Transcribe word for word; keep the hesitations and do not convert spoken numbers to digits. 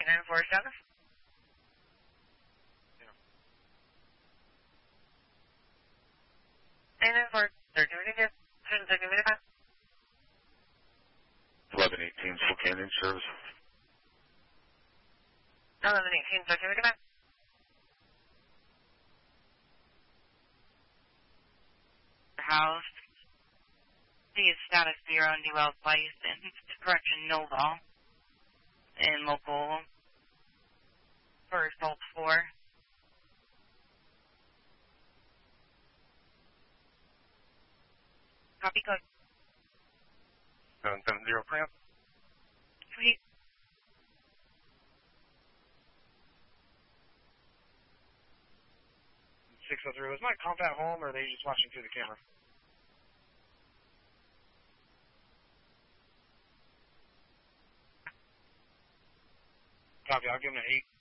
nine four seven. nine nine four, thirteen minutes, thirteen minutes. eleven eighteen Spokane service. eleven eighteen, thirteen minutes. House. The status zero and New Wells license. Correction, Nova. And local. For assault four. Copy code. seven seven zero, clamp. Sweet. six oh three, was my comp at home, or are they just watching through the camera? Copy, I'll give him an eight.